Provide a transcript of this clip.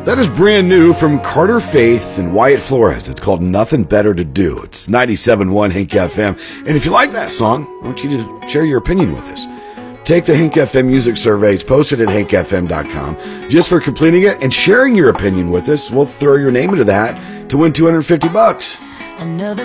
That is brand new from Carter Faith and Wyatt Flores. It's called Nothing Better to Do. It's 97.1 Hink FM. And if you like that song, I want you to share your opinion with us. Take the Hink FM music survey. It's posted at hinkfm.com. Just for completing it and sharing your opinion with us, we'll throw your name into that to win $250. Another